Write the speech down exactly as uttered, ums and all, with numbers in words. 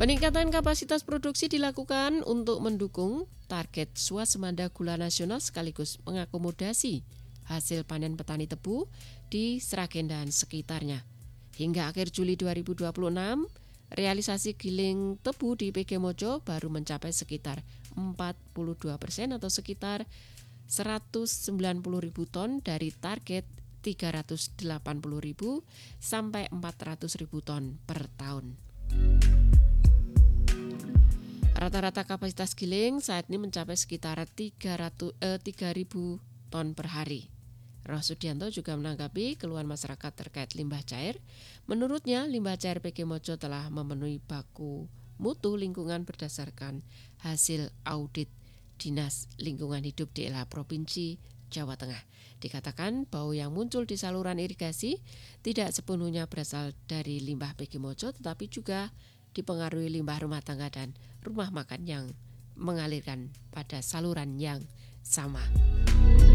Peningkatan kapasitas produksi dilakukan untuk mendukung target swasembada gula nasional sekaligus mengakomodasi hasil panen petani tebu di Sragen dan sekitarnya. Hingga akhir Juli dua ribu dua puluh enam, realisasi giling tebu di P G Mojo baru mencapai sekitar empat puluh dua persen atau sekitar seratus sembilan puluh ribu ton dari target tiga ratus delapan puluh ribu sampai empat ratus ribu ton per tahun. Rata-rata kapasitas giling saat ini mencapai sekitar tiga ratus, eh, tiga ribu ton per hari. Roh Sudianto juga menanggapi keluhan masyarakat terkait limbah cair. Menurutnya, limbah cair P G Mojo telah memenuhi baku mutu lingkungan berdasarkan hasil audit Dinas Lingkungan Hidup D L H Provinsi Jawa Tengah. Dikatakan bau yang muncul di saluran irigasi tidak sepenuhnya berasal dari limbah P G Mojo, tetapi juga dipengaruhi limbah rumah tangga dan rumah makan yang mengalirkan pada saluran yang sama.